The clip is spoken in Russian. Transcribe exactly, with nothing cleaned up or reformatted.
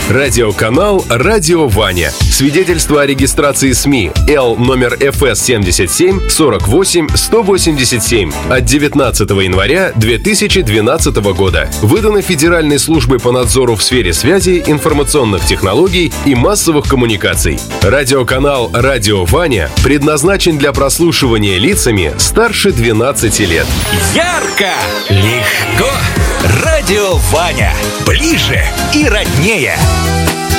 Радиоканал «Радио Ваня». Свидетельство о регистрации СМИ Л номер эф эс семьдесят семь сорок восемь сто восемьдесят семь от девятнадцатого января две тысячи двенадцатого года. Выдано Федеральной службой по надзору в сфере связи, информационных технологий и массовых коммуникаций. Радиоканал «Радио Ваня» предназначен для прослушивания лицами старше двенадцати лет. Ярко! Легко! Радио Ваня. Ближе и роднее.